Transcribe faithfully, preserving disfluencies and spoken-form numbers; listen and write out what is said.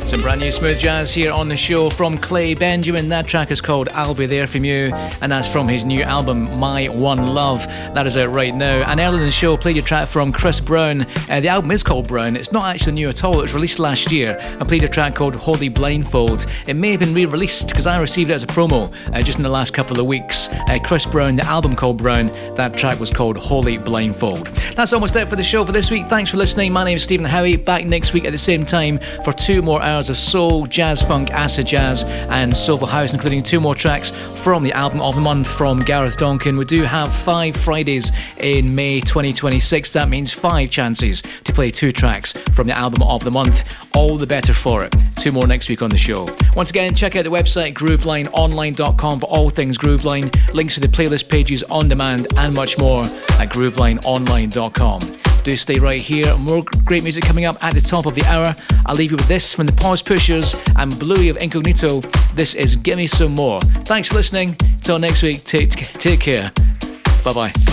Some brand new smooth jazz here on the show from Clay Benjamin. That track is called I'll Be There From You, and that's from his new album My One Love. That is out right now. And earlier in the show, played a track from Chris Brown. Uh, the album is called Brown. It's not actually new at all. It was released last year. I played a track called Holy Blindfold. It may have been re-released because I received it as a promo uh, just in the last couple of weeks. Uh, Chris Brown, the album called Brown. That track was called Holy Blindfold. That's almost it for the show for this week. Thanks for listening. My name is Stephen Howie. Back next week at the same time for two more hours of soul, jazz, funk, acid jazz and soulful house, including two more tracks from the album of the month from Gareth Donkin. We do have five Fridays in May twenty twenty-six. That means five chances to play two tracks from the album of the month. All the better for it. Two more next week on the show. Once again, check out the website grooveline online dot com for all things Grooveline. Links to the playlist pages on demand and much more at grooveline online dot com. Do stay right here. More great music coming up at the top of the hour. I'll leave you with this from the Pause Pushers and Bluey of Incognito. This is Gimme Some More. Thanks for listening. Till next week, take, take care. Bye-bye.